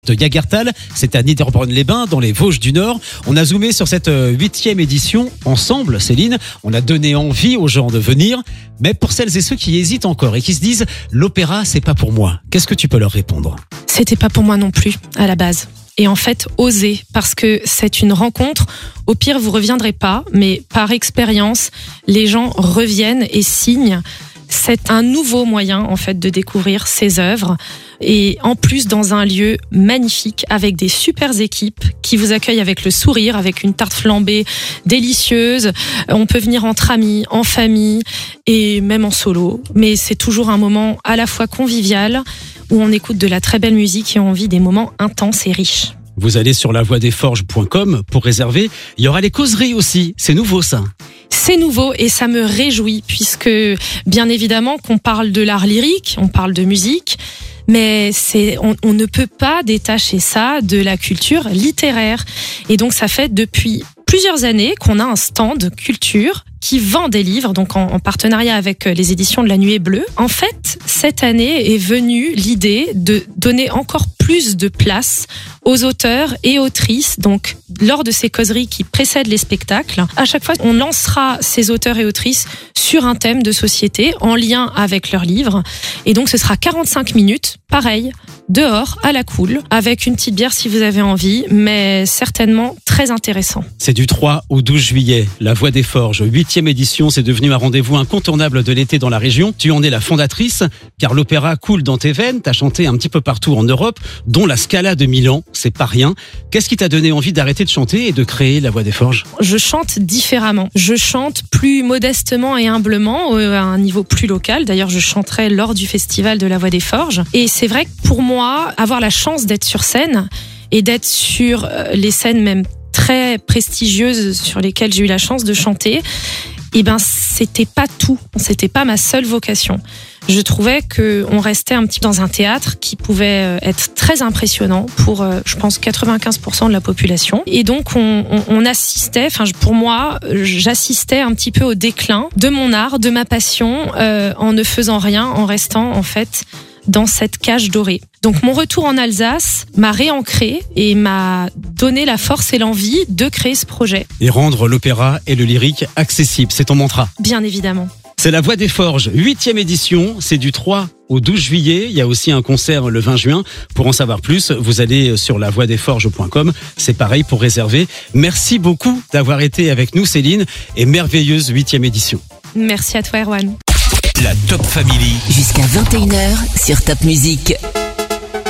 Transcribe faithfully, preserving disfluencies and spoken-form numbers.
de Jagertal, c'est à Niederbronn-les-Bains, dans les Vosges du Nord. On a zoomé sur cette huitième édition ensemble, Céline. On a donné envie aux gens de venir. Mais pour celles et ceux qui hésitent encore et qui se disent « l'opéra, c'est pas pour moi », qu'est-ce que tu peux leur répondre ? C'était pas pour moi non plus, à la base. Et en fait, osez, parce que c'est une rencontre. Au pire, vous reviendrez pas, mais par expérience, les gens reviennent et signent. C'est un nouveau moyen, en fait, de découvrir ces œuvres. Et en plus, dans un lieu magnifique, avec des super équipes qui vous accueillent avec le sourire, avec une tarte flambée délicieuse. On peut venir entre amis, en famille et même en solo. Mais c'est toujours un moment à la fois convivial, où on écoute de la très belle musique et on vit des moments intenses et riches. Vous allez sur la voix des forges point com pour réserver. Il y aura les causeries aussi. C'est nouveau, ça. C'est nouveau et ça me réjouit puisque, bien évidemment, qu'on parle de l'art lyrique, on parle de musique, mais c'est, on, on ne peut pas détacher ça de la culture littéraire. Et donc, ça fait depuis plusieurs années qu'on a un stand culture qui vend des livres, donc en, en partenariat avec les éditions de La Nuée Bleue. En fait, cette année est venue l'idée de donner encore plus de place aux auteurs et autrices. Donc, lors de ces causeries qui précèdent les spectacles, à chaque fois, on lancera ces auteurs et autrices sur un thème de société en lien avec leurs livres. Et donc, ce sera quarante-cinq minutes, pareil, dehors, à la cool, avec une petite bière si vous avez envie, mais certainement très intéressant. C'est du trois au douze juillet. La Voix des Forges, huitième édition, c'est devenu un rendez-vous incontournable de l'été dans la région. Tu en es la fondatrice, car l'opéra coule dans tes veines. T'as chanté un petit peu partout en Europe, dont la Scala de Milan. C'est pas rien. Qu'est-ce qui t'a donné envie d'arrêter de chanter et de créer la Voix des Forges ? Je chante différemment. Je chante plus modestement et humblement, à un niveau plus local. D'ailleurs, je chanterai lors du festival de la Voix des Forges. Et c'est vrai que pour moi, avoir la chance d'être sur scène et d'être sur les scènes même très prestigieuses sur lesquelles j'ai eu la chance de chanter, eh ben, c'était pas tout. C'était pas ma seule vocation. Je trouvais que on restait un petit peu dans un théâtre qui pouvait être très impressionnant pour, je pense, quatre-vingt-quinze pour cent de la population. Et donc, on, on, on assistait, enfin, pour moi, j'assistais un petit peu au déclin de mon art, de ma passion, euh, en ne faisant rien, en restant, en fait, dans cette cage dorée. Donc mon retour en Alsace m'a réancré et m'a donné la force et l'envie de créer ce projet. Et rendre l'opéra et le lyrique accessibles, c'est ton mantra. Bien évidemment. C'est la Voix des Forges, huitième édition, c'est du trois au douze juillet. Il y a aussi un concert le vingt juin. Pour en savoir plus, vous allez sur la voix des forges point com. C'est pareil pour réserver. Merci beaucoup d'avoir été avec nous, Céline, et merveilleuse huitième édition. Merci à toi, Erwan. La Top Family. Jusqu'à vingt et une heures sur Top Music.